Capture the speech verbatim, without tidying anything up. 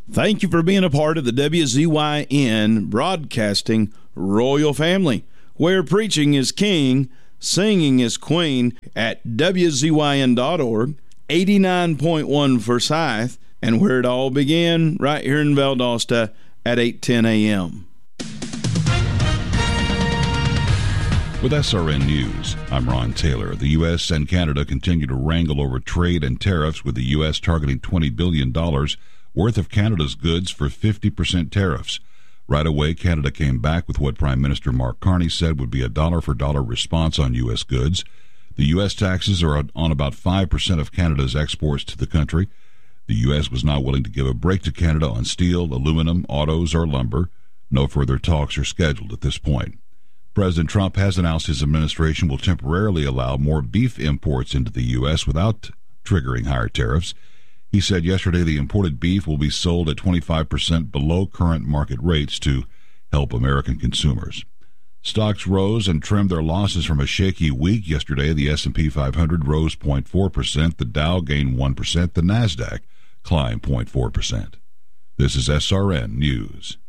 Thank you for being a part of the W Z Y N Broadcasting Royal Family, where preaching is king, singing is queen, at W Z Y N dot org, eighty-nine point one Forsyth, and where it all began, right here in Valdosta at eight ten a.m. With S R N News, I'm Ron Taylor. The U S and Canada continue to wrangle over trade and tariffs, with the U S targeting twenty billion dollars worth of Canada's goods for fifty percent tariffs. Right away, Canada came back with what Prime Minister Mark Carney said would be a dollar-for-dollar response on U S goods. The U S taxes are on about five percent of Canada's exports to the country. The U S was not willing to give a break to Canada on steel, aluminum, autos, or lumber. No further talks are scheduled at this point. President Trump has announced his administration will temporarily allow more beef imports into the U S without triggering higher tariffs. He said yesterday the imported beef will be sold at twenty-five percent below current market rates to help American consumers. Stocks rose and trimmed their losses from a shaky week. Yesterday, the S and P five hundred rose zero point four percent, the Dow gained one percent, the NASDAQ climbed zero point four percent. This is S R N News.